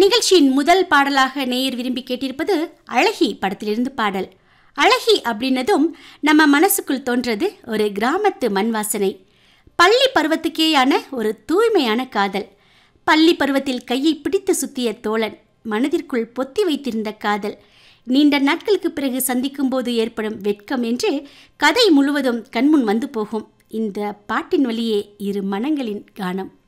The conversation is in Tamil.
நிகழ்ச்சியின் முதல் பாடலாக நேயர் விரும்பி கேட்டிருப்பது அழகி படத்திலிருந்து பாடல். அழகி அப்படின்னதும் நம்ம மனசுக்குள் தோன்றது ஒரு கிராமத்து மண் வாசனை. பள்ளி பருவத்துக்கேயான ஒரு தூய்மையான காதல். பள்ளி பருவத்தில் கையை பிடித்து சுத்திய தோழன், மனதிற்குள் பொத்தி வைத்திருந்த காதல், நீண்ட நாட்களுக்கு பிறகு சந்திக்கும் போது ஏற்படும் வெட்கம் என்று கதை முழுவதும் கண்முன் வந்து போகும். இந்த பாட்டின் வழியே இரு மனங்களின் கானம்.